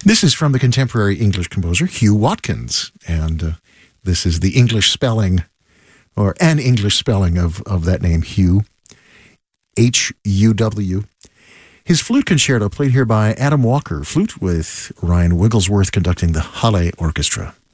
This is from the contemporary English composer Hugh Watkins, and this is the English spelling, or an English spelling of that name, Hugh, H-U-W. His flute concerto played here by Adam Walker, flute with Ryan Wigglesworth conducting the Halle Orchestra.